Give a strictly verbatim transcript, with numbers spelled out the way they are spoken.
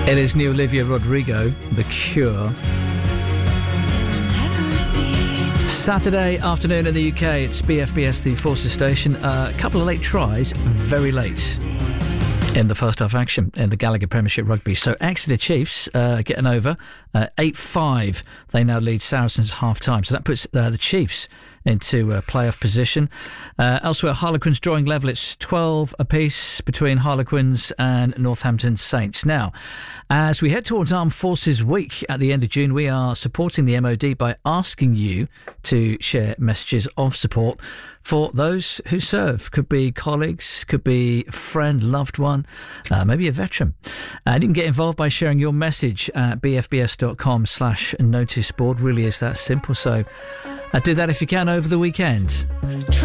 It is new Olivia Rodrigo, The Cure. Saturday afternoon in the U K, it's B F B S, the Forces station. Uh, a couple of late tries, very late in the first half action in the Gallagher Premiership Rugby. So Exeter Chiefs uh, getting over uh, eight five. They now lead Saracens half-time. So that puts uh, the Chiefs into uh, playoff position. Uh, elsewhere, Harlequins drawing level. It's twelve apiece between Harlequins and Northampton Saints. Now, as we head towards Armed Forces Week at the end of June, we are supporting the M O D by asking you to share messages of support for those who serve. Could be colleagues, could be a friend, loved one, uh, maybe a veteran. And you can get involved by sharing your message at bfbs.com slash notice board. Really is that simple. So uh, do that if you can over the weekend.